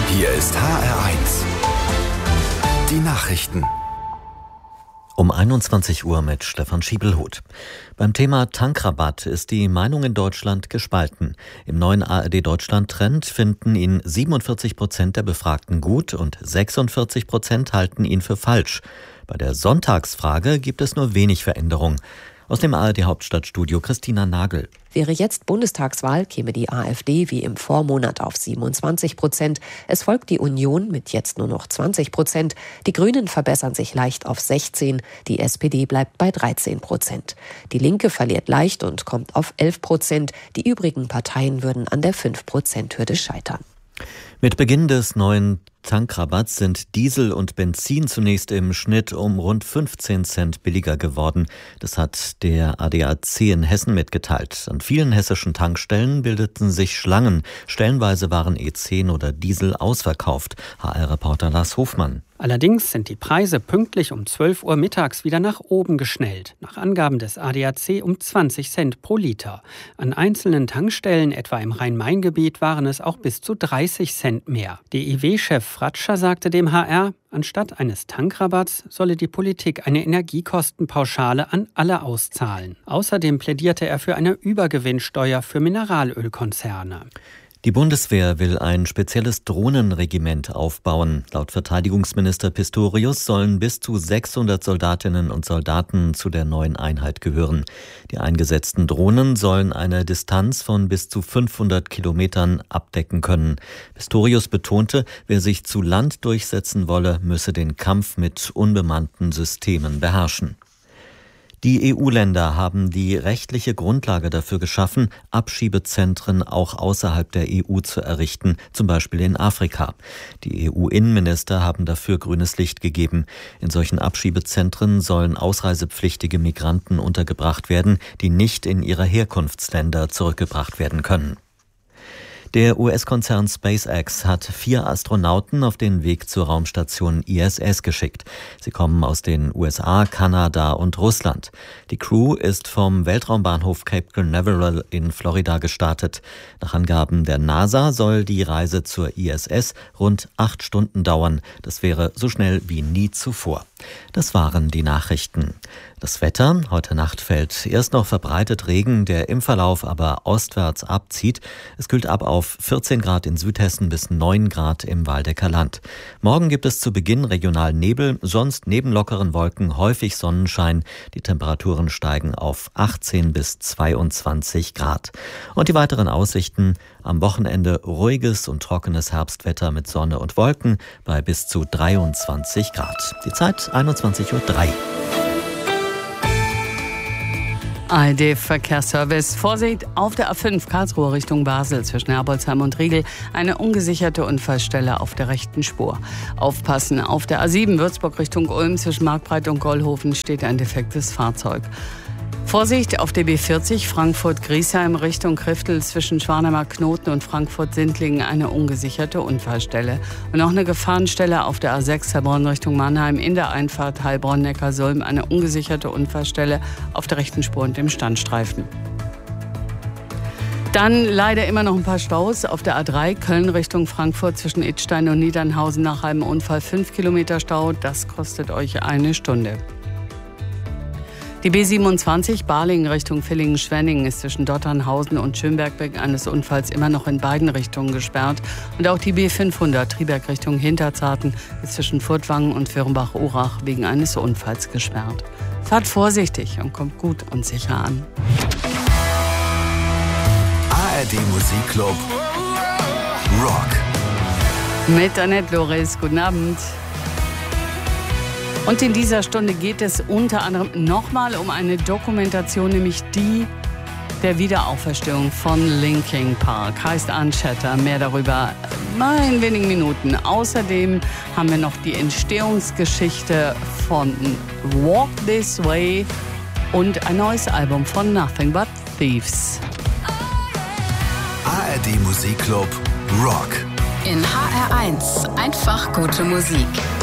Hier ist HR1. Die Nachrichten. Um 21 Uhr mit Stefan Schiebelhuth. Beim Thema Tankrabatt ist die Meinung in Deutschland gespalten. Im neuen ARD-Deutschland-Trend finden ihn 47% der Befragten gut und 46% halten ihn für falsch. Bei der Sonntagsfrage gibt es nur wenig Veränderung. Aus dem ARD-Hauptstadtstudio Christina Nagel. Wäre jetzt Bundestagswahl, käme die AfD wie im Vormonat auf 27%. Es folgt die Union mit jetzt nur noch 20%. Die Grünen verbessern sich leicht auf 16%. Die SPD bleibt bei 13%. Die Linke verliert leicht und kommt auf 11%. Die übrigen Parteien würden an der 5%-Hürde scheitern. Mit Beginn des neuen Tankrabatts sind Diesel und Benzin zunächst im Schnitt um rund 15 Cent billiger geworden. Das hat der ADAC in Hessen mitgeteilt. An vielen hessischen Tankstellen bildeten sich Schlangen. Stellenweise waren E10 oder Diesel ausverkauft. HR-Reporter Lars Hofmann. Allerdings sind die Preise pünktlich um 12 Uhr mittags wieder nach oben geschnellt. Nach Angaben des ADAC um 20 Cent pro Liter. An einzelnen Tankstellen, etwa im Rhein-Main-Gebiet, waren es auch bis zu 30 Cent mehr. DIW-Chef Fratscher sagte dem HR, anstatt eines Tankrabatts solle die Politik eine Energiekostenpauschale an alle auszahlen. Außerdem plädierte er für eine Übergewinnsteuer für Mineralölkonzerne. Die Bundeswehr will ein spezielles Drohnenregiment aufbauen. Laut Verteidigungsminister Pistorius sollen bis zu 600 Soldatinnen und Soldaten zu der neuen Einheit gehören. Die eingesetzten Drohnen sollen eine Distanz von bis zu 500 Kilometern abdecken können. Pistorius betonte, wer sich zu Land durchsetzen wolle, müsse den Kampf mit unbemannten Systemen beherrschen. Die EU-Länder haben die rechtliche Grundlage dafür geschaffen, Abschiebezentren auch außerhalb der EU zu errichten, zum Beispiel in Afrika. Die EU-Innenminister haben dafür grünes Licht gegeben. In solchen Abschiebezentren sollen ausreisepflichtige Migranten untergebracht werden, die nicht in ihre Herkunftsländer zurückgebracht werden können. Der US-Konzern SpaceX hat 4 Astronauten auf den Weg zur Raumstation ISS geschickt. Sie kommen aus den USA, Kanada und Russland. Die Crew ist vom Weltraumbahnhof Cape Canaveral in Florida gestartet. Nach Angaben der NASA soll die Reise zur ISS rund 8 Stunden dauern. Das wäre so schnell wie nie zuvor. Das waren die Nachrichten. Das Wetter: Heute Nacht fällt erst noch verbreitet Regen, der im Verlauf aber ostwärts abzieht. Es kühlt ab auf 14 Grad in Südhessen bis 9 Grad im Waldecker Land. Morgen gibt es zu Beginn regional Nebel, sonst neben lockeren Wolken häufig Sonnenschein. Die Temperaturen steigen auf 18 bis 22 Grad. Und die weiteren Aussichten: am Wochenende ruhiges und trockenes Herbstwetter mit Sonne und Wolken bei bis zu 23 Grad. Die Zeit 21:03 Uhr. ARD-Verkehrsservice. Vorsicht auf der A5 Karlsruhe Richtung Basel zwischen Herbolzheim und Riegel. Eine ungesicherte Unfallstelle auf der rechten Spur. Aufpassen, auf der A7 Würzburg Richtung Ulm zwischen Marktbreit und Gollhofen steht ein defektes Fahrzeug. Vorsicht auf der B40 Frankfurt-Griesheim Richtung Kriftel zwischen Schwanheimer Knoten und Frankfurt-Sindlingen eine ungesicherte Unfallstelle. Und auch eine Gefahrenstelle auf der A6 Heilbronn Richtung Mannheim in der Einfahrt Heilbronn-Neckarsulm eine ungesicherte Unfallstelle auf der rechten Spur und im Standstreifen. Dann leider immer noch ein paar Staus auf der A3 Köln Richtung Frankfurt zwischen Idstein und Niedernhausen nach einem Unfall 5 Kilometer Stau. Das kostet euch eine Stunde. Die B27 Balingen Richtung Villingen-Schwenningen ist zwischen Dotternhausen und Schönberg wegen eines Unfalls immer noch in beiden Richtungen gesperrt. Und auch die B500 Triberg Richtung Hinterzarten ist zwischen Furtwangen und Fürnbach-Urach wegen eines Unfalls gesperrt. Fahrt vorsichtig und kommt gut und sicher an. ARD Musikclub Rock. Mit Annette Loris, guten Abend. Und in dieser Stunde geht es unter anderem nochmal um eine Dokumentation, nämlich die der Wiederauferstehung von Linkin Park. Heißt Unchatter, mehr darüber in wenigen Minuten. Außerdem haben wir noch die Entstehungsgeschichte von Walk This Way und ein neues Album von Nothing But Thieves. ARD Musikclub Rock. In HR1 einfach gute Musik.